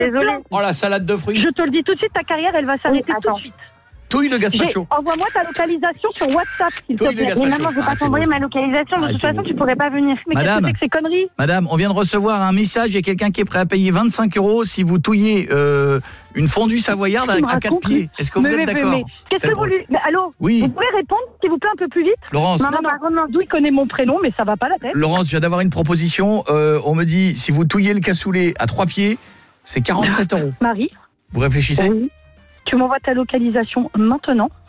Désolée. Oh, la salade de fruits. Je te le dis tout de suite, ta carrière, elle va s'arrêter tout attends. de suite. Touille de gazpacho. Envoie-moi ta localisation sur WhatsApp, s'il te Touille de plaît. Mais gazpacho. maman, je vais pas t'envoyer ma localisation. De Ah, toute c'est façon, bon. tu pourrais pas venir. Mais Madame. qu'est-ce que c'est que ces conneries? Madame, on vient de recevoir un message. Il y a quelqu'un qui est prêt à payer 25 € si vous touillez une fondue savoyarde Tu me à 4 racontes, pieds. Est-ce que vous êtes d'accord? Qu'est-ce C'est que le vous lui... Mais allô? Oui. Vous pouvez répondre, s'il vous plaît, un peu plus vite? Laurence, Maman, par contre, non. D'où il connaît mon prénom, mais ça va pas la tête. Laurence, je viens d'avoir une proposition. On me dit, si vous touillez le cassoulet à 3 pieds, c'est 47 €. Marie, Vous réfléchissez? Oui. tu m'envoies ta localisation maintenant.